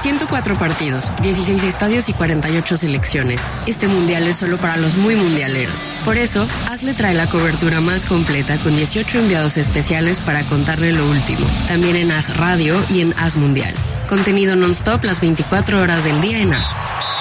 104 partidos, 16 estadios y 48 selecciones. Este mundial es solo para los muy mundialeros. Por eso, AS le trae la cobertura más completa con 18 enviados especiales para contarle lo último. También en AS Radio y en AS Mundial. Contenido non-stop las 24 horas del día en AS.